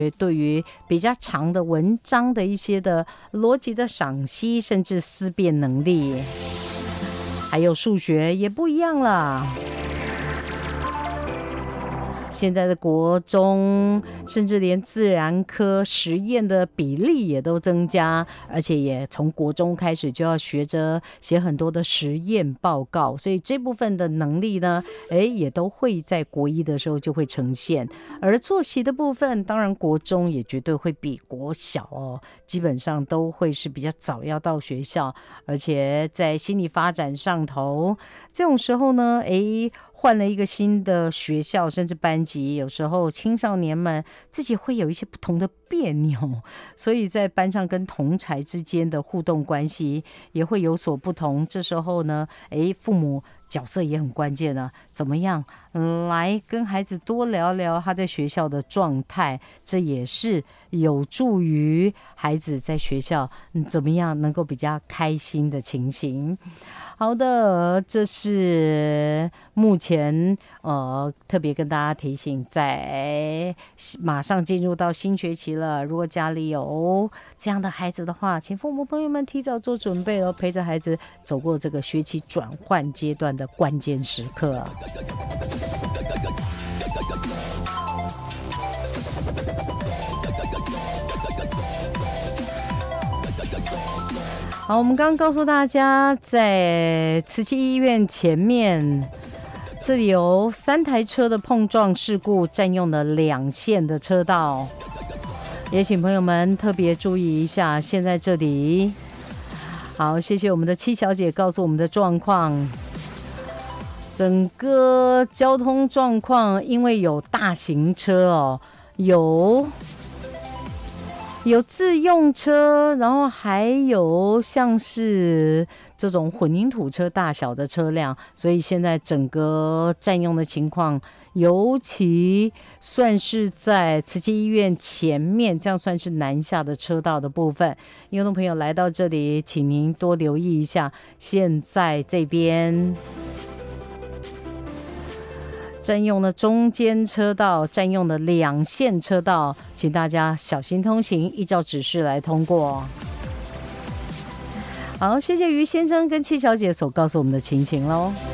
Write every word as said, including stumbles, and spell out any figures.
对于比较长的文章的一些的逻辑的赏析，甚至思辨能力，还有数学也不一样了。现在的国中，甚至连自然科实验的比例也都增加，而且也从国中开始就要学着写很多的实验报告，所以这部分的能力呢，哎，也都会在国一的时候就会呈现。而作息的部分，当然国中也绝对会比国小哦，基本上都会是比较早要到学校，而且在心理发展上头，这种时候呢，哎。换了一个新的学校，甚至班级，有时候青少年们自己会有一些不同的别扭，所以在班上跟同侪之间的互动关系也会有所不同。这时候呢，诶，父母角色也很关键啊，怎么样来跟孩子多聊聊他在学校的状态，这也是有助于孩子在学校、嗯、怎么样能够比较开心的情形。好的，这是目前呃特别跟大家提醒，在马上进入到新学期了，如果家里有这样的孩子的话，请父母朋友们提早做准备哦，陪着孩子走过这个学期转换阶段的关键时刻。好，我们刚刚告诉大家，在慈济医院前面，这里有三台车的碰撞事故，占用了两线的车道，也请朋友们特别注意一下。现在这里，好，谢谢我们的七小姐告诉我们的状况。整个交通状况，因为有大型车哦，有。有自用车，然后还有像是这种混凝土车大小的车辆，所以现在整个占用的情况，尤其算是在慈济医院前面，这样算是南下的车道的部分。听众朋友来到这里，请您多留意一下，现在这边占用了中间车道，占用了两线车道，请大家小心通行，依照指示来通过。好，谢谢于先生跟戚小姐所告诉我们的情形咯。